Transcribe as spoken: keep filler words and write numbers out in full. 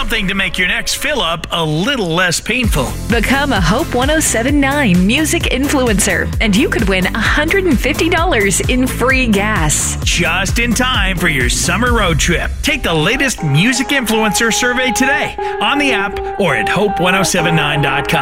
Something to make your next fill-up a little less painful. Become a Hope one oh seven point nine music influencer, and you could win one hundred fifty dollars in free gas. Just in time for your summer road trip. Take the latest music influencer survey today on the app or at hope one oh seven nine dot com.